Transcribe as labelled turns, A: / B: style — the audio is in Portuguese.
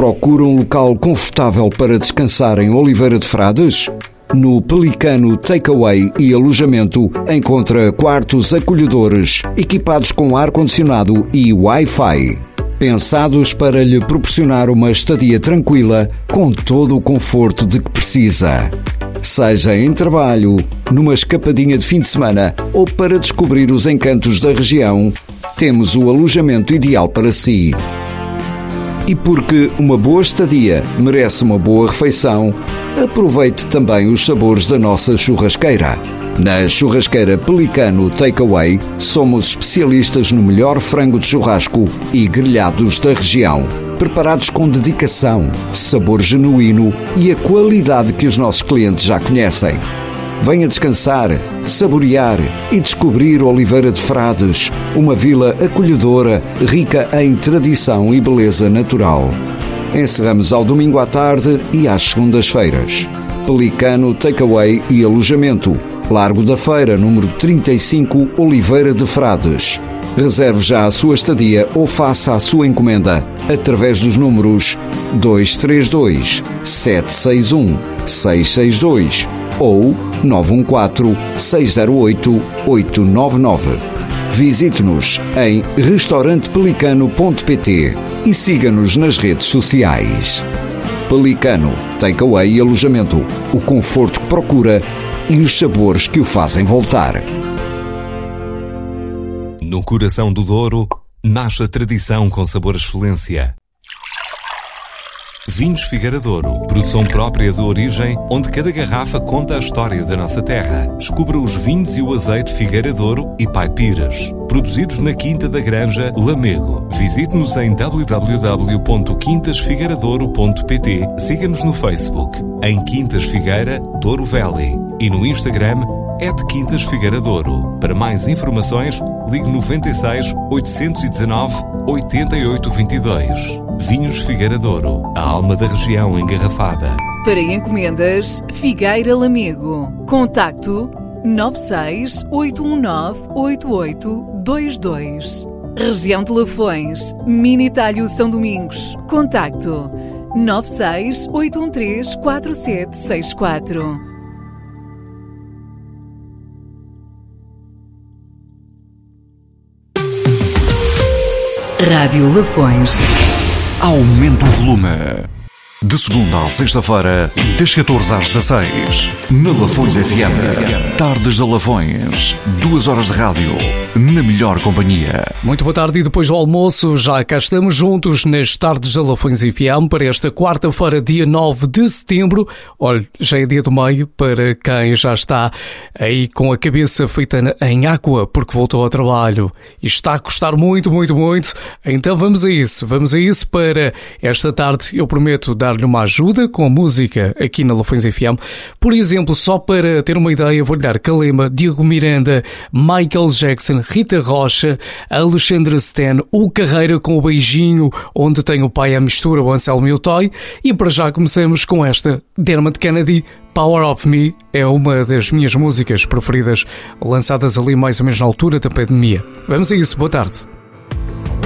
A: Procura um local confortável para descansar em Oliveira de Frades? No Pelicano Takeaway e Alojamento encontra quartos acolhedores equipados com ar-condicionado e Wi-Fi. Pensados para lhe proporcionar uma estadia tranquila com todo o conforto de que precisa. Seja em trabalho, numa escapadinha de fim de semana ou para descobrir os encantos da região, temos o alojamento ideal para si. E porque uma boa estadia merece uma boa refeição, aproveite também os sabores da nossa churrasqueira. Na Churrasqueira Pelicano Takeaway, somos especialistas no melhor frango de churrasco e grelhados da região. Preparados com dedicação, sabor genuíno e a qualidade que os nossos clientes já conhecem. Venha descansar, saborear e descobrir Oliveira de Frades, uma vila acolhedora, rica em tradição e beleza natural. Encerramos ao domingo à tarde e às segundas-feiras. Pelicano Takeaway e Alojamento, Largo da Feira, número 35, Oliveira de Frades. Reserve já a sua estadia ou faça a sua encomenda através dos números 232 761 662 ou 914 608 899. Visite-nos em restaurantepelicano.pt e siga-nos nas redes sociais. Pelicano, Takeaway e Alojamento, o conforto que procura e os sabores que o fazem voltar.
B: No coração do Douro, nasce a tradição com sabor excelência. Vinhos Figueira Douro, produção própria de origem, onde cada garrafa conta a história da nossa terra. Descubra os vinhos e o azeite Figueira Douro e Pai Pires, produzidos na Quinta da Granja, Lamego. Visite-nos em www.quintasfigueiradouro.pt. Siga-nos no Facebook, em Quintas Figueira Douro Valley, e no Instagram, @Quintas Figueira Douro. Para mais informações, ligue 96 819 8822. Vinhos Figueira Douro, a alma da região engarrafada.
C: Para encomendas, Figueira Lamego. Contacto 96 819 8822. Região de Lafões, Mini Talho São Domingos. Contacto 96 813 4764. Rádio Lafões.
D: Aumente o volume. De segunda à sexta-feira, das 14 às 16, na Lafões FM. Tardes da Lafões, 2 horas de rádio, na melhor companhia.
E: Muito boa tarde e depois do almoço, já cá estamos juntos nas Tardes da Lafões FM para esta quarta-feira, dia 9 de setembro. Olha, já é dia do meio para quem já está aí com a cabeça feita em água porque voltou ao trabalho e está a custar muito, muito, muito. Então vamos a isso para esta tarde. Eu prometo dar-lhe uma ajuda com a música aqui na Lafões FM. Por exemplo, só para ter uma ideia, vou-lhe dar Calema, Diego Miranda, Michael Jackson, Rita Rocha, Alexandra Stan, o Carreira com o Beijinho, onde tem o pai à mistura, o Anselmo e o Toy. E para já começamos com esta, Dermot Kennedy, Power of Me, é uma das minhas músicas preferidas, lançadas ali mais ou menos na altura da pandemia. Vamos a isso, boa tarde.